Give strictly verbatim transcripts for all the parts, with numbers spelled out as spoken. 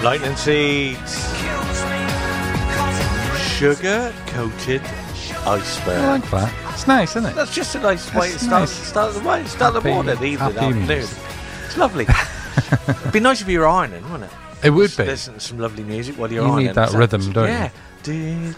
Lightning Seeds. Sugar-coated iceberg. I like that. It's nice, isn't it? That's just a nice way to That's start, nice. start the way, start Happy- the morning, evening, happy afternoon. music. It's lovely. It'd be nice if you were ironing, wouldn't it? It would Just be. listen to some lovely music while you're You ironing. need that So- rhythm, don't yeah. you?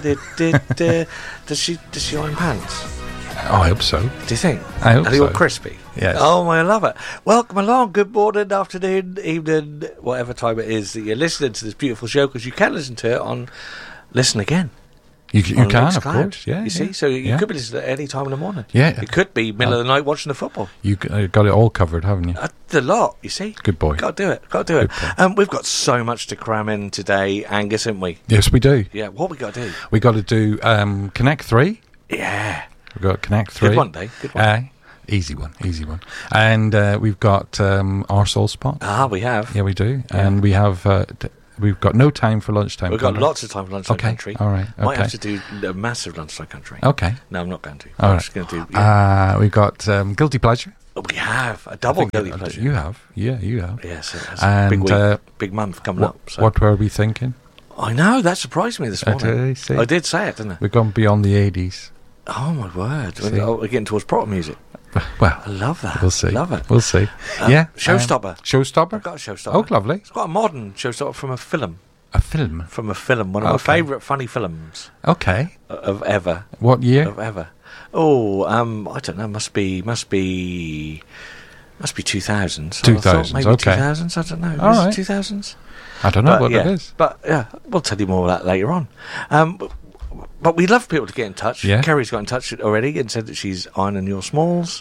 Yeah. Does she does she iron pants? Oh, I hope so. Do you think? I hope Are they all so. crispy? Yes. Oh, I love it. Welcome along. Good morning, afternoon, evening, whatever time it is that you're listening to this beautiful show, because you can listen to it on Listen Again. You, you on can, Mixcloud. of course. Yeah. You yeah. see? So you yeah. could be listening at any time in the morning. Yeah. It could be middle Uh, of the night watching the football. You g- uh, got it all covered, haven't you? Uh, the lot, you see? Good boy. Got to do it. Got to do it. Good boy. Um, we've got so much to cram in today, Angus, haven't we? Yes, we do. Yeah, what we got to do? We got to do um, Connect Three. Yeah. We've got Connect Three. Good one, Dave. Good one. Uh, easy one, easy one. And uh, we've got um, our soul spot. Ah, we have. Yeah, we do. Yeah. And we have. Uh, d- we've got no time for lunchtime. We've got Conor. lots of time for lunchtime Okay, country. all right, Might okay. have to do a massive lunchtime country. Okay. No, I'm not going to. All I'm right. just going to do. Yeah. Uh, we've got um, Guilty Pleasure. Oh, we have a I double think guilty you- pleasure. You have. Yeah, you have. Yes, it has. And big week, uh, big month coming what, up. So. what were we thinking? I know, that surprised me this Uh, morning. did I say? I did say it, didn't I? We've gone beyond the eighties. Oh my word! See? Oh, we're getting towards proper music. Well, I love that. we'll see. Love it. We'll see. Um, yeah. Showstopper. Um, showstopper. I've got a showstopper. Oh, lovely. It's quite a modern showstopper from a film. A film. From a film. One of Okay. my favourite funny films Okay. of ever. What year? Of ever. Oh, um, I don't know. Must be. Must be. Must be two thousands. two thousands, Maybe okay. two thousands. I don't know. All is right. it two thousands? I don't know But, what yeah, it is. But yeah, we'll tell you more of that later on. Um, but, but we'd love people to get in touch. Yeah. Kerry's got in touch already and said that she's ironing your smalls.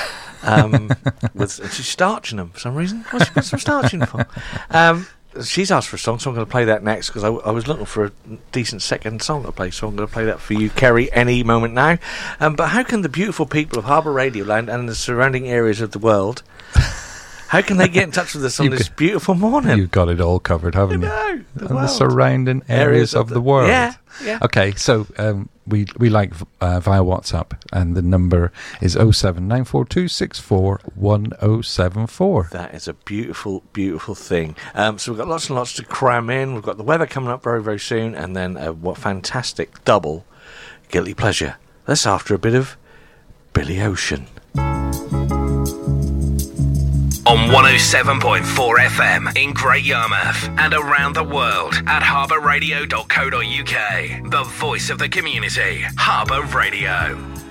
Um, with and she's starching them for some reason. What's she put some starch in for? Um, she's asked for a song, so I'm going to play that next, because I, I was looking for a decent second song to play, so I'm going to play that for you, Kerry, any moment now. Um, but how can the beautiful people of Harbour Radioland and the surrounding areas of the world, how can they get in touch with us on You this c- beautiful morning? You've got it all covered, haven't you? know, the and the world. surrounding areas, of, the, world. Yeah, yeah. Okay, so um, we we like uh, via WhatsApp, and the number is oh seven nine four two six four one oh seven four. That is a beautiful, beautiful thing. Um, so we've got lots and lots to cram in. We've got the weather coming up very, very soon, and then a what fantastic double guilty pleasure. That's after a bit of Billy Ocean. On one oh seven point four F M in Great Yarmouth and around the world at harbour radio dot co dot uk. The voice of the community, Harbour Radio.